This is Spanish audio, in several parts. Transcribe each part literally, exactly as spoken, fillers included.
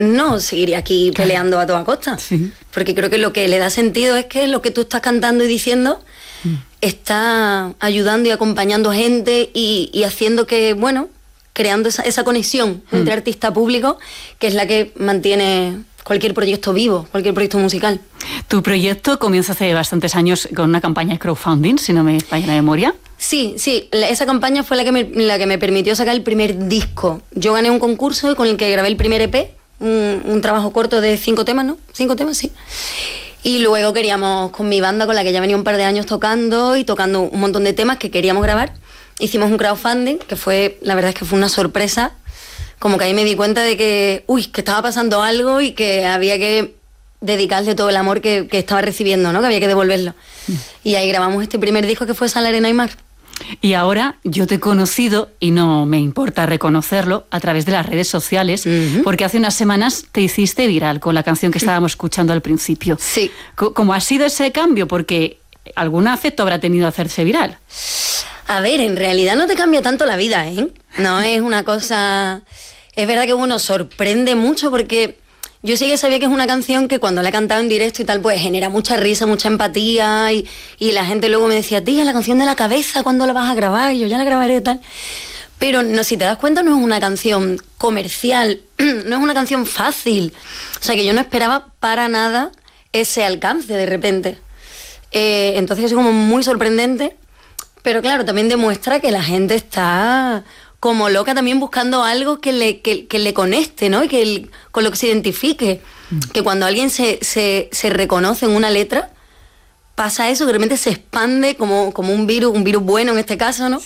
no seguiría aquí peleando a toda costa. Sí. Porque creo que lo que le da sentido es que lo que tú estás cantando y diciendo mm. está ayudando y acompañando gente y, y haciendo que, bueno, creando esa, esa conexión mm. entre artista y público, que es la que mantiene cualquier proyecto vivo, cualquier proyecto musical. Tu proyecto comienza hace bastantes años con una campaña de crowdfunding, si no me falla la memoria. Sí, sí, esa campaña fue la que, me, la que me permitió sacar el primer disco. Yo gané un concurso con el que grabé el primer E P, un, un trabajo corto de cinco temas, ¿no? Cinco temas, sí. Y luego queríamos, con mi banda, con la que ya venía un par de años tocando y tocando un montón de temas que queríamos grabar, hicimos un crowdfunding, que fue, la verdad es que fue una sorpresa, como que ahí me di cuenta de que, uy, que estaba pasando algo y que había que dedicarle todo el amor que, que estaba recibiendo, ¿no? Que había que devolverlo. Mm. Y ahí grabamos este primer disco que fue Sal, Arena y Mar. Y ahora yo te he conocido, y no me importa reconocerlo, a través de las redes sociales, uh-huh. porque hace unas semanas te hiciste viral con la canción que estábamos escuchando al principio. Sí. ¿Cómo ha sido ese cambio? Porque algún afecto habrá tenido hacerse viral. A ver, en realidad no te cambia tanto la vida, ¿eh? No es una cosa... Es verdad que uno sorprende mucho porque yo sí que sabía que es una canción que cuando la he cantado en directo y tal, pues genera mucha risa, mucha empatía y, y la gente luego me decía, tía, la canción de la cabeza, ¿cuándo la vas a grabar? Y yo ya la grabaré y tal. Pero no, si te das cuenta, no es una canción comercial, no es una canción fácil. O sea, que yo no esperaba para nada ese alcance de repente. Eh, entonces es como muy sorprendente, pero claro, también demuestra que la gente está como loca también buscando algo que le, que, que le conecte, ¿no? Y que el, con lo que se identifique. Mm. Que cuando alguien se, se, se reconoce en una letra, pasa eso, que de repente se expande como, como un virus, un virus bueno en este caso, ¿no?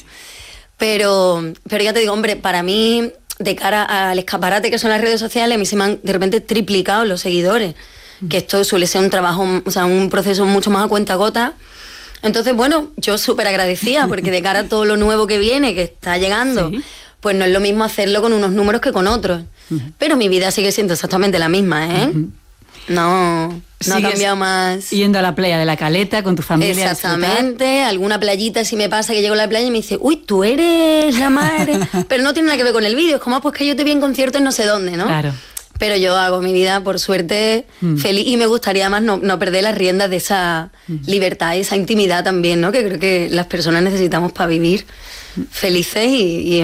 Pero, pero ya te digo, hombre, para mí, de cara al escaparate que son las redes sociales, a mí se me han de repente triplicado los seguidores. Mm. Que esto suele ser un trabajo, o sea, un proceso mucho más a cuenta-gota. Entonces, bueno, yo súper agradecida, porque de cara a todo lo nuevo que viene, que está llegando, ¿sí? Pues no es lo mismo hacerlo con unos números que con otros. Uh-huh. Pero mi vida sigue siendo exactamente la misma, ¿eh? Uh-huh. No, no ha cambiado más. Yendo a la playa de la Caleta con tu familia. Exactamente, alguna playita si me pasa que llego a la playa y me dice, uy, tú eres la madre. Pero no tiene nada que ver con el vídeo, es como, pues que yo te vi en concierto en no sé dónde, ¿no? Claro. Pero yo hago mi vida, por suerte, mm. feliz, y me gustaría más no, no perder las riendas de esa mm. libertad y esa intimidad también, ¿no? Que creo que las personas necesitamos para vivir felices y, y